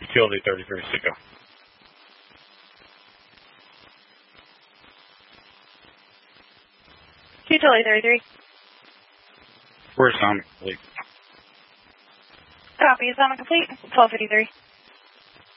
Utility 33 Seco. Utility 33. We're sound complete. Copy, sound complete. 1253.